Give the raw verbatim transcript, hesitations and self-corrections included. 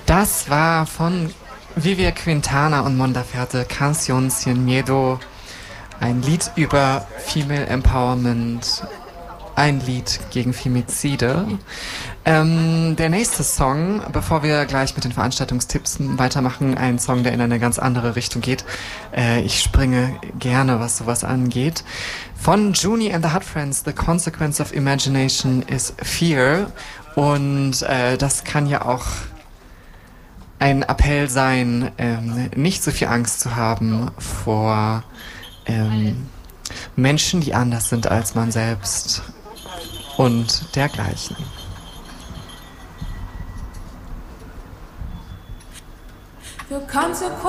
Das war von Vivia Quintana und Mon Laferte, Canción Sin Miedo, ein Lied über Female Empowerment, ein Lied gegen Femizide. Ähm, der nächste Song, bevor wir gleich mit den Veranstaltungstipps weitermachen, ein Song, der in eine ganz andere Richtung geht. Äh, ich springe gerne, was sowas angeht. Von Juni and the Hot Friends, The Consequence of Imagination is Fear. Und äh, das kann ja auch ein Appell sein, ähm, nicht so viel Angst zu haben vor ähm, Menschen, die anders sind als man selbst und dergleichen. The consequence